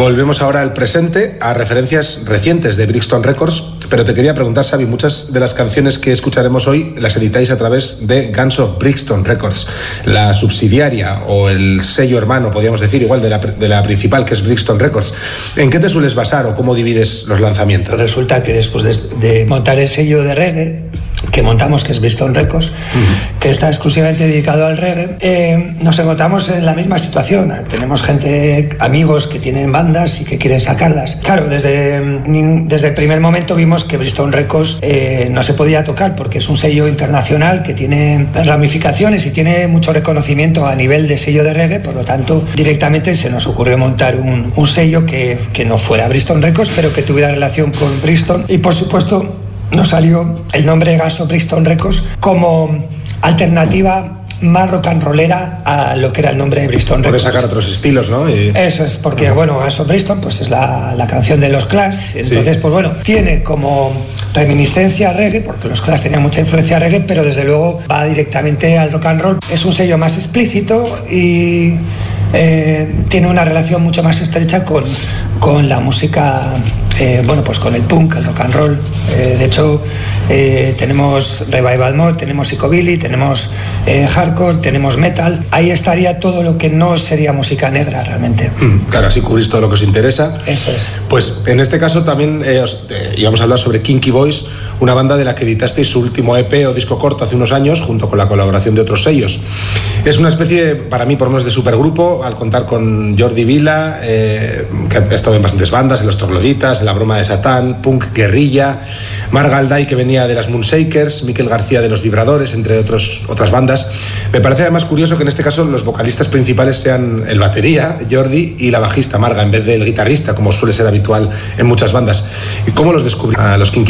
Volvemos ahora al presente, a referencias recientes de Brixton Records, pero te quería preguntar, Xavi, muchas de las canciones que escucharemos hoy las editáis a través de Guns of Brixton Records, la subsidiaria o el sello hermano, podríamos decir, igual de la principal, que es Brixton Records. ¿En qué te sueles basar o cómo divides los lanzamientos? Resulta que después de montar el sello de reggae que montamos, que es Brixton Records, que está exclusivamente dedicado al reggae, nos encontramos en la misma situación. Tenemos amigos que tienen bandas y que quieren sacarlas. Claro, desde el primer momento vimos que Brixton Records no se podía tocar, porque es un sello internacional que tiene ramificaciones y tiene mucho reconocimiento a nivel de sello de reggae. Por lo tanto, directamente se nos ocurrió montar un sello que no fuera Brixton Records, pero que tuviera relación con Brixton. Y por supuesto nos salió el nombre Guns of Brixton Records como alternativa más rock and rollera a lo que era el nombre de Brixton Records. Puede sacar otros estilos, ¿no? Eso es, porque Guns of Brixton pues es la canción de los Clash. Entonces, pues bueno, tiene como reminiscencia a reggae, porque los Clash tenían mucha influencia reggae, pero desde luego va directamente al rock and roll. Es un sello más explícito y tiene una relación mucho más estrecha con la música, pues con el punk, el rock and roll. De hecho, tenemos revival mode, tenemos psychobilly, tenemos hardcore, tenemos metal. Ahí estaría todo lo que no sería música negra realmente. Claro, así cubrís todo lo que os interesa. Eso es. Pues en este caso también íbamos a hablar sobre Kinky Boys, una banda de la que editasteis su último EP o disco corto hace unos años, junto con la colaboración de otros sellos. Es una especie, para mí, por lo menos, de supergrupo, al contar con Jordi Vila, que ha estado en bastantes bandas, en Los Trogloditas, en La Broma de Satán, Punk Guerrilla, Marc Galday, que venía de las Moonshakers, Miquel García de Los Vibradores, entre otras bandas. Me parece además curioso que en este caso los vocalistas principales sean el batería, Jordi, y la bajista, Marga, en vez del guitarrista, como suele ser habitual en muchas bandas. ¿Y cómo los descubrí a los Kinky